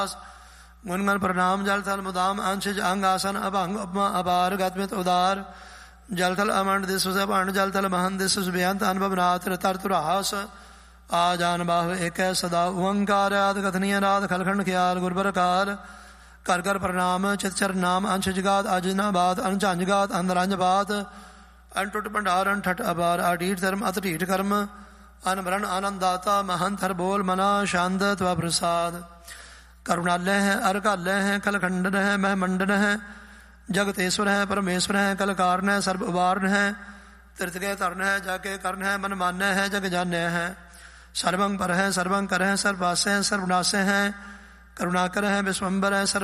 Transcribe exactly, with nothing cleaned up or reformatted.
गुणगण प्रणाम जल थल मुदाम अंश अंग आसन अभंग उपमा अपार गतमित उदार जल थल अमंड दिश भांड जल थल महन दिश बेअंत अनुभव नाथ तरतुरास आजान बाहु एक सदा ओंकार आद कथनीय राध खलखंड ख्याल गुरबरकार कर कर प्रणाम चितचर नाम अंश जगात अजनाबाद अंजात अंदरांजबात अनटुट भंडार अनठट अपार अटीठ धर्म अतटीठ कर्म अनवरण आनंददाता महंत हर बोल मना शांत त्वा प्रसाद करुणालय है अरकालय है कलखंडन है महमंडन है जगतेश्वर है परमेश्वर है कलकारण है सर्व उबारण है तीर्थके तरण है जाके कर्ण है मन मान्य है जग जान्य है सर्वं पर है सर्वं कर है सर्वपास है सर्वनाश है करुणाकर है विश्वम्बर है सर्व